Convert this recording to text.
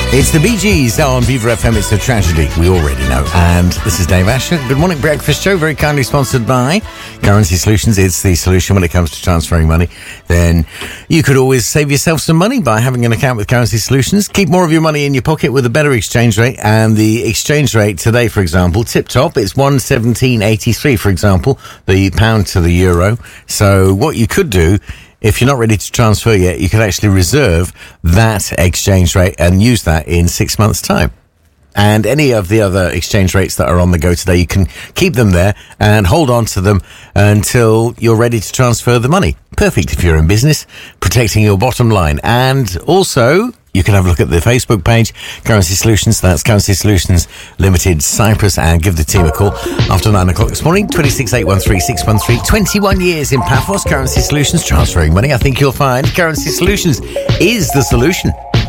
It's the Bee Gees on Viva FM. It's a tragedy, we already know. And this is Dave Asher. Good morning, Breakfast Show, very kindly sponsored by Currency Solutions. It's the solution when it comes to transferring money. Then you could always save yourself some money by having an account with Currency Solutions. Keep more of your money in your pocket with a better exchange rate. And the exchange rate today, for example, tip top, it's 117.83, for example, the pound to the euro. So what you could do, if you're not ready to transfer yet, you could actually reserve that exchange rate and use that in 6 months' time. And any of the other exchange rates that are on the go today, you can keep them there and hold on to them until you're ready to transfer the money. Perfect if you're in business, protecting your bottom line. And also, you can have a look at the Facebook page, Currency Solutions. That's Currency Solutions Limited Cyprus, and give the team a call after 9 o'clock this morning. 26813 613. 21 years in Paphos. Currency Solutions, transferring money. I think you'll find Currency Solutions is the solution.